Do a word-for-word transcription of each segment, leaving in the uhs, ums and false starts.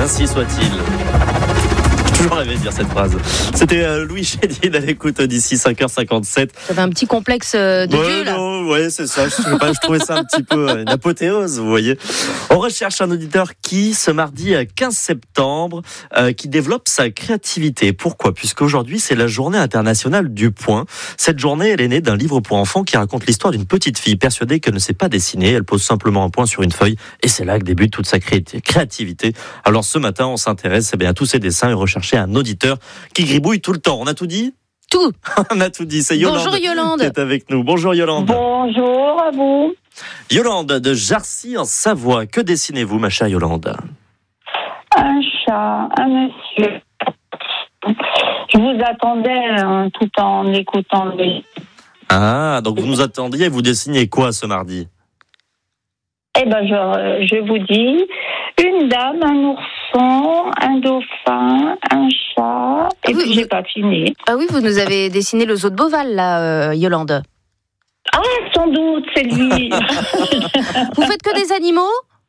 Ainsi soit-il. J'ai toujours rêvé de dire cette phrase. C'était euh, Louis Chédid à l'écoute d'ici cinq heures cinquante-sept. T'avais un petit complexe euh, de ouais, Dieu, là. Non, ouais, c'est ça. Je sais pas, je trouvais ça un petit peu euh, une apothéose, vous voyez. On recherche un auditeur qui, ce mardi quinze septembre, euh, qui développe sa créativité. Pourquoi ? Puisqu'aujourd'hui, c'est la journée internationale du point. Cette journée, elle est née d'un livre pour enfants qui raconte l'histoire d'une petite fille persuadée qu'elle ne sait pas dessiner. Elle pose simplement un point sur une feuille et c'est là que débute toute sa créativité. Alors ce matin, on s'intéresse eh bien, à tous ces dessins et rechercher un auditeur qui gribouille tout le temps. On a tout dit ? Tout. On a tout dit. C'est Yolande, Bonjour Yolande qui est avec nous. Bonjour Yolande. Bonjour à vous. Yolande de Jarcy en Savoie. Que dessinez-vous, ma chère Yolande ? Un chat, un monsieur. Je vous attendais hein, tout en écoutant les... Ah, donc vous nous attendiez, vous dessiniez quoi ce mardi ? Eh ben, je, je vous dis, une dame, un ourson, un dauphin, un chat, et oui, puis vous... j'ai pas fini. Ah oui, vous nous avez dessiné le zoo de Beauval, là, euh, Yolande. Ah, sans doute, c'est lui. Vous faites que des animaux ?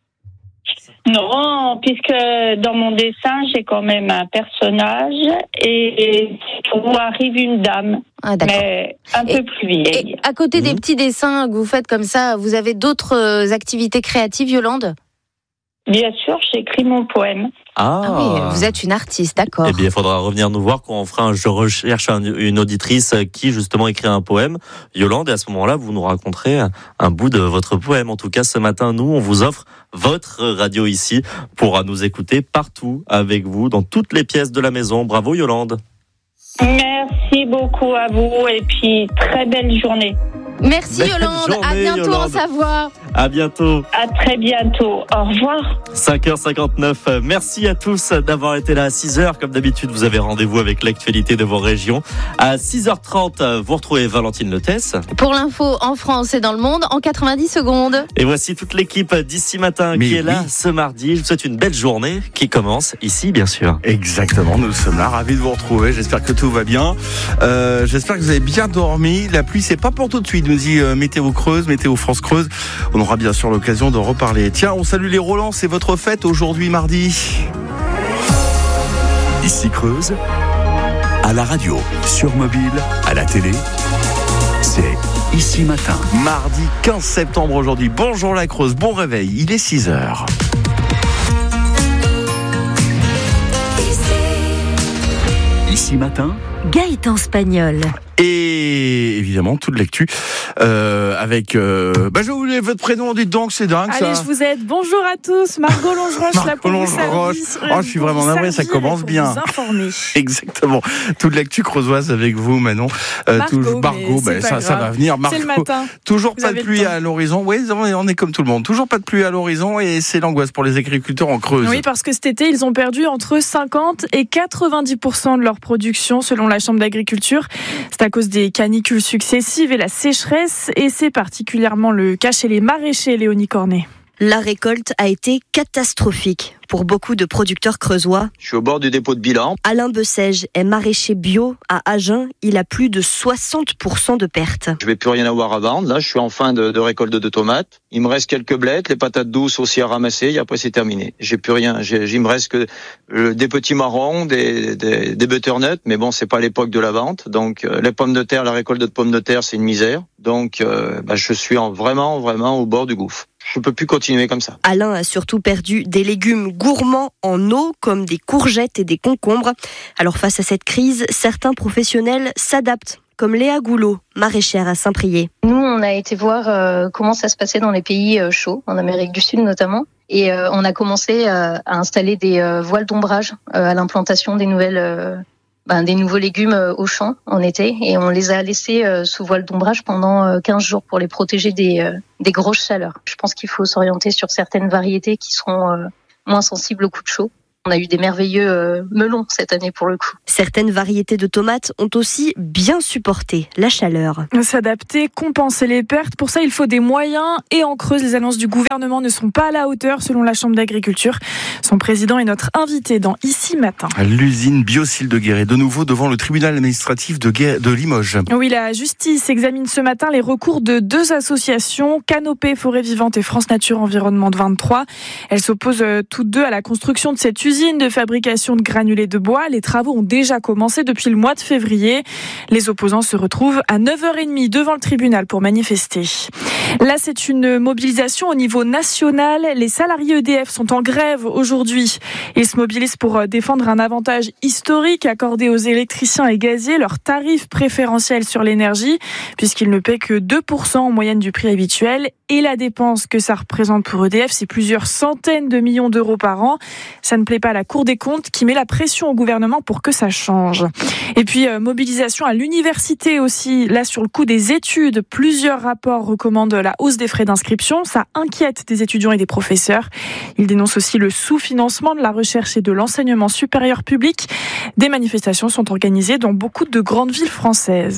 Non, puisque dans mon dessin, j'ai quand même un personnage et où arrive une dame, ah, mais un et, peu plus vieille. Et à côté mmh. des petits dessins que vous faites comme ça, vous avez d'autres activités créatives, Yolande ? Bien sûr, j'écris mon poème. Ah, ah oui, vous êtes une artiste, d'accord. Eh bien, il faudra revenir nous voir quand on fera un Je recherche un, une auditrice qui, justement, écrit un poème. Yolande, et à ce moment-là, vous nous raconterez un, un bout de votre poème. En tout cas, ce matin, nous, on vous offre votre radio ici pour nous écouter partout avec vous, dans toutes les pièces de la maison. Bravo, Yolande. Merci beaucoup à vous et puis très belle journée. Merci Belle Yolande, journée, à bientôt Yolande. en Savoie. À bientôt. À très bientôt. Au revoir. cinq heures cinquante-neuf. Merci à tous d'avoir été là à six heures. Comme d'habitude, vous avez rendez-vous avec l'actualité de vos régions. À six heures trente, vous retrouvez Valentine Letesse. Pour l'info en France et dans le monde en quatre-vingt-dix secondes. Et voici toute l'équipe d'ici matin Mais qui est là oui. ce mardi. Je vous souhaite une belle journée qui commence ici, bien sûr. Exactement, nous sommes là, ravis de vous retrouver. J'espère que tout va bien. Euh, j'espère que vous avez bien dormi. La pluie, c'est pas pour tout de suite, nous dit euh, Météo Creuse, Météo France Creuse. On aura bien sûr l'occasion de reparler. Tiens, on salue les Rolands, c'est votre fête aujourd'hui, mardi. Ici Creuse, à la radio, sur mobile, à la télé, c'est Ici Matin. Mardi quinze septembre aujourd'hui. Bonjour la Creuse, bon réveil, il est six heures. Ici Matin, Gaëtan Spagnol. Et évidemment, toute l'actu euh, avec... Euh, bah, je voulais votre prénom, dites donc, c'est dingue ça. Allez, je vous aide. Bonjour à tous, Margot Longeroche, là pour vous Longeroche. servir. Oh, je suis vraiment navré, ça commence bien. Vous informer. Exactement. Toute l'actu creusoise avec vous, Manon. Euh, Margot, tout, Margot mais bah, c'est ça, pas ça va grave. venir. Margot, C'est le matin. toujours Vous pas de avez le pluie temps. à l'horizon. Oui, on est comme tout le monde. Toujours pas de pluie à l'horizon et c'est l'angoisse pour les agriculteurs en Creuse. Oui, parce que cet été, ils ont perdu entre cinquante et quatre-vingt-dix pour cent de leur production, selon la Chambre d'agriculture. C'est à cause des canicules successives et la sécheresse, et c'est particulièrement le cas chez les maraîchers, Léonie Cornet. La récolte a été catastrophique pour beaucoup de producteurs creusois. Je suis au bord du dépôt de bilan. Alain Bessège est maraîcher bio à Agen. Il a plus de soixante pour cent de pertes. Je vais plus rien avoir à vendre. Là, je suis en fin de, de récolte de tomates. Il me reste quelques blettes, les patates douces aussi à ramasser. Et après, c'est terminé. J'ai plus rien. J'ai, il me reste que euh, des petits marrons, des, des, des butternuts. Mais bon, c'est pas l'époque de la vente. Donc, euh, les pommes de terre, la récolte de pommes de terre, c'est une misère. Donc, euh, bah, je suis en, vraiment, vraiment au bord du gouffre. Je peux plus continuer comme ça. Alain a surtout perdu des légumes gourmands en eau, comme des courgettes et des concombres. Alors face à cette crise, certains professionnels s'adaptent, comme Léa Goulot, maraîchère à Saint-Priest. Nous, on a été voir euh, comment ça se passait dans les pays euh, chauds, en Amérique du Sud notamment. Et euh, on a commencé euh, à installer des euh, voiles d'ombrage euh, à l'implantation des nouvelles... Euh Ben, des nouveaux légumes euh, au champ en été, et on les a laissés euh, sous voile d'ombrage pendant euh, quinze jours pour les protéger des, euh, des grosses chaleurs. Je pense qu'il faut s'orienter sur certaines variétés qui seront euh, moins sensibles aux coups de chaud. On a eu des merveilleux euh, melons cette année pour le coup. Certaines variétés de tomates ont aussi bien supporté la chaleur. S'adapter, compenser les pertes, pour ça il faut des moyens, et en Creuse, les annonces du gouvernement ne sont pas à la hauteur selon la Chambre d'agriculture. Son président est notre invité dans Ici Matin. L'usine Biocil de Guéret, de nouveau devant le tribunal administratif de, Guéret, de Limoges. Oui, la justice examine ce matin les recours de deux associations, Canopée Forêt Vivante et France Nature Environnement de vingt-trois. Elles s'opposent toutes deux à la construction de cette usine usine de fabrication de granulés de bois. Les travaux ont déjà commencé depuis le mois de février. Les opposants se retrouvent à neuf heures trente devant le tribunal pour manifester. Là, c'est une mobilisation au niveau national. Les salariés E D F sont en grève aujourd'hui. Ils se mobilisent pour défendre un avantage historique accordé aux électriciens et gaziers, leur tarif préférentiel sur l'énergie, puisqu'ils ne paient que deux pour cent en moyenne du prix habituel. Et la dépense que ça représente pour E D F, c'est plusieurs centaines de millions d'euros par an. Ça ne plaît pas à la Cour des comptes qui met la pression au gouvernement pour que ça change. Et puis, euh, mobilisation à l'université aussi. Là, sur le coup des études, plusieurs rapports recommandent la hausse des frais d'inscription. Ça inquiète des étudiants et des professeurs. Ils dénoncent aussi le sous-financement de la recherche et de l'enseignement supérieur public. Des manifestations sont organisées dans beaucoup de grandes villes françaises.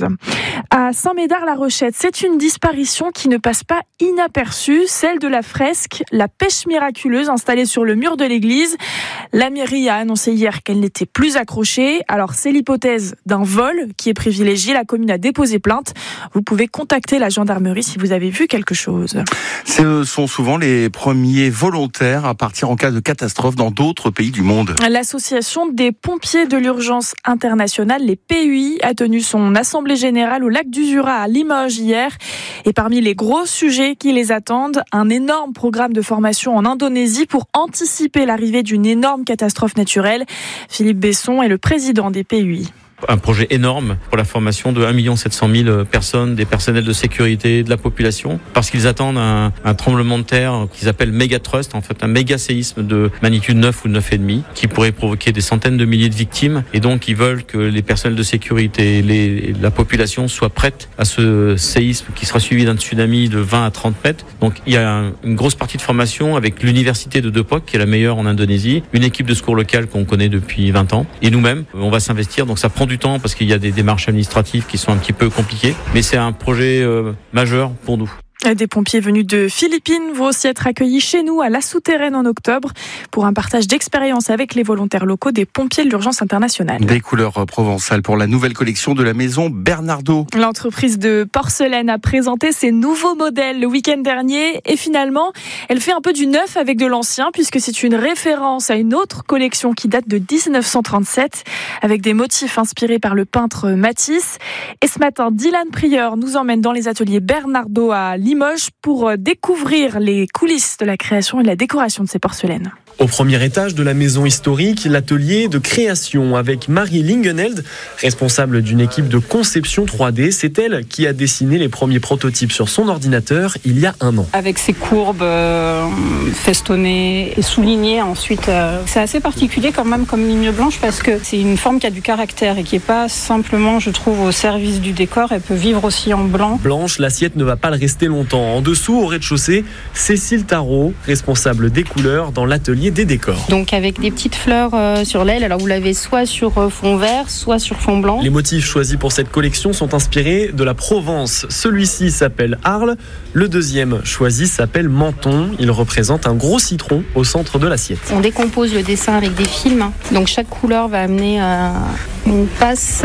À Saint-Médard-la-Rochette, c'est une disparition qui ne passe pas inaperçue, celle de la fresque « La pêche miraculeuse » installée sur le mur de l'église. La mairie a annoncé hier qu'elle n'était plus accrochée. Alors, c'est l'hypothèse d'un vol qui est privilégiée. La commune a déposé plainte. Vous pouvez contacter la gendarmerie si vous avez vu quelque chose. Ce sont souvent les premiers volontaires à partir en cas de catastrophe dans d'autres pays du monde. L'association des pompiers de l'urgence internationale, les P U I, a tenu son assemblée générale au lac du Jura à Limoges hier. Et parmi les gros sujets qui les attendent, un énorme programme de formation en Indonésie pour anticiper l'arrivée d'une énorme catastrophe naturelle. Philippe Besson est le président des P U I. Un projet énorme pour la formation de un million sept cent mille personnes, des personnels de sécurité, de la population, parce qu'ils attendent un, un tremblement de terre qu'ils appellent méga trust, en fait un méga séisme de magnitude neuf ou neuf virgule cinq, qui pourrait provoquer des centaines de milliers de victimes. Et donc ils veulent que les personnels de sécurité, les, la population soient prêtes à ce séisme qui sera suivi d'un tsunami de vingt à trente mètres. Donc il y a une grosse partie de formation avec l'université de Depok, qui est la meilleure en Indonésie, une équipe de secours locale qu'on connaît depuis vingt ans, et nous-mêmes, on va s'investir. Donc ça prend du temps parce qu'il y a des démarches administratives qui sont un petit peu compliquées, mais c'est un projet euh, majeur pour nous. Des pompiers venus de Philippines vont aussi être accueillis chez nous à La Souterraine en octobre pour un partage d'expérience avec les volontaires locaux des pompiers de l'urgence internationale. Des couleurs provençales pour la nouvelle collection de la maison Bernardaud. L'entreprise de porcelaine a présenté ses nouveaux modèles le week-end dernier et finalement, elle fait un peu du neuf avec de l'ancien puisque c'est une référence à une autre collection qui date de dix-neuf cent trente-sept avec des motifs inspirés par le peintre Matisse. Et ce matin, Dylan Prieur nous emmène dans les ateliers Bernardaud à Limoges pour découvrir les coulisses de la création et de la décoration de ces porcelaines. Au premier étage de la maison historique, l'atelier de création avec Marie Lingenheld, responsable d'une équipe de conception trois D. C'est elle qui a dessiné les premiers prototypes sur son ordinateur il y a un an. Avec ses courbes euh, festonnées et soulignées ensuite. Euh, c'est assez particulier quand même comme ligne blanche parce que c'est une forme qui a du caractère et qui n'est pas simplement, je trouve, au service du décor. Elle peut vivre aussi en blanc. Blanche, l'assiette ne va pas le rester longtemps. En dessous, au rez-de-chaussée, Cécile Tarot, responsable des couleurs dans l'atelier des décors. Donc avec des petites fleurs euh, sur l'aile, alors vous l'avez soit sur euh, fond vert, soit sur fond blanc. Les motifs choisis pour cette collection sont inspirés de la Provence. Celui-ci s'appelle Arles, le deuxième choisi s'appelle Menton. Il représente un gros citron au centre de l'assiette. On décompose le dessin avec des films, donc chaque couleur va amener euh, une passe.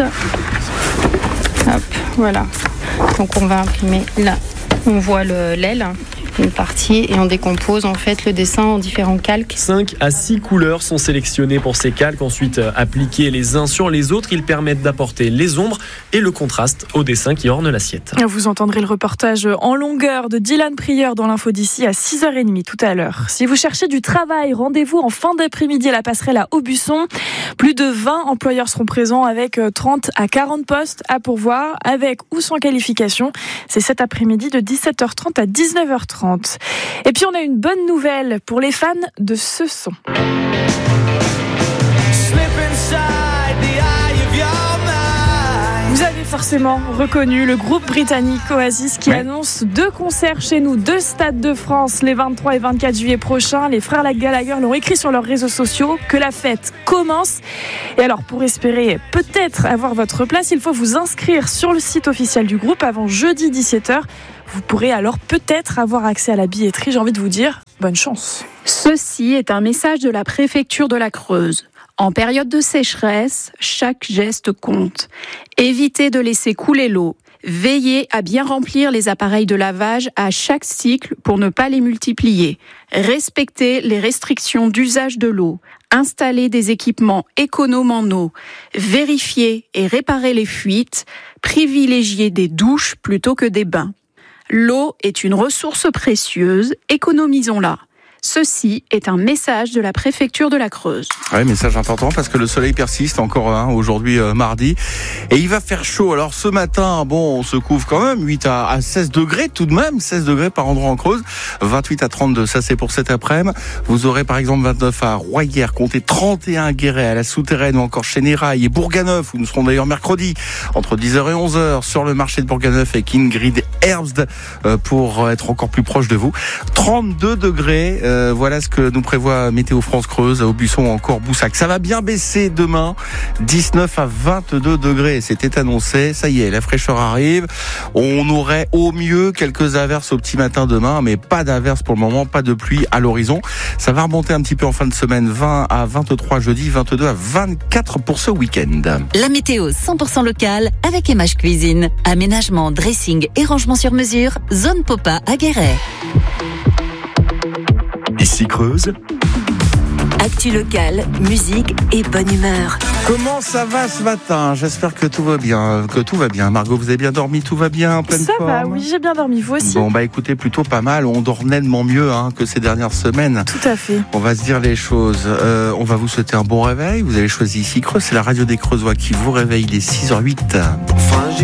Hop, voilà. Donc on va imprimer là, on voit le, l'aile. Une partie et on décompose en fait le dessin en différents calques. cinq à six couleurs sont sélectionnées pour ces calques, ensuite appliqués les uns sur les autres. Ils permettent d'apporter les ombres et le contraste au dessin qui orne l'assiette. Vous entendrez le reportage en longueur de Dylan Prieur dans l'info d'ici à six heures trente tout à l'heure. Si vous cherchez du travail, rendez-vous en fin d'après-midi à la passerelle à Aubusson. Plus de vingt employeurs seront présents avec trente à quarante postes à pourvoir, avec ou sans qualification. C'est cet après-midi de dix-sept heures trente à dix-neuf heures trente. Et puis on a une bonne nouvelle pour les fans de ce son. Vous avez forcément reconnu le groupe britannique Oasis qui ouais. annonce deux concerts chez nous, deux stades de France les vingt-trois et vingt-quatre juillet prochains. Les frères Gallagher l'ont écrit sur leurs réseaux sociaux que la fête commence. Et alors pour espérer peut-être avoir votre place, il faut vous inscrire sur le site officiel du groupe avant jeudi dix-sept heures. Vous pourrez alors peut-être avoir accès à la billetterie. J'ai envie de vous dire, bonne chance. Ceci est un message de la préfecture de la Creuse. En période de sécheresse, chaque geste compte. Évitez de laisser couler l'eau. Veillez à bien remplir les appareils de lavage à chaque cycle pour ne pas les multiplier. Respectez les restrictions d'usage de l'eau. Installez des équipements économes en eau. Vérifiez et réparez les fuites. Privilégiez des douches plutôt que des bains. L'eau est une ressource précieuse, économisons-la. Ceci est un message de la préfecture de la Creuse. Ouais, message important parce que le soleil persiste encore hein, aujourd'hui euh, mardi et il va faire chaud. Alors ce matin, bon, on se couvre quand même, huit à seize degrés tout de même, seize degrés par endroit en Creuse, vingt-huit à trente-deux, ça c'est pour cet après-midi. Vous aurez par exemple vingt-neuf à Royères, comptez trente et un à Guéret, à la Souterraine ou encore chez Néraille et Bourganeuf où nous serons d'ailleurs mercredi entre dix heures et onze heures sur le marché de Bourganeuf avec Ingrid Herbst euh, pour être encore plus proche de vous. trente-deux degrés. Euh, Euh, voilà ce que nous prévoit Météo France Creuse, Aubusson ou encore Boussac. Ça va bien baisser demain, dix-neuf à vingt-deux degrés, c'était annoncé. Ça y est, la fraîcheur arrive. On aurait au mieux quelques averses au petit matin demain, mais pas d'averses pour le moment, pas de pluie à l'horizon. Ça va remonter un petit peu en fin de semaine, vingt à vingt-trois jeudi, vingt-deux à vingt-quatre pour ce week-end. La météo cent pour cent locale avec M H Cuisine. Aménagement, dressing et rangement sur mesure, zone Popa à Guéret. Ici Creuse. Actu locale, musique et bonne humeur. Comment ça va ce matin? J'espère que tout va bien, que tout va bien. Margot, vous avez bien dormi? Tout va bien, en pleine Ça forme? va, oui, j'ai bien dormi. Vous aussi? Bon, bah écoutez, plutôt pas mal. On dort nettement mieux hein, que ces dernières semaines. Tout à fait. On va se dire les choses. Euh, on va vous souhaiter un bon réveil. Vous avez choisi Ici Creuse, c'est la radio des Creusois qui vous réveille. Il est six heures huit.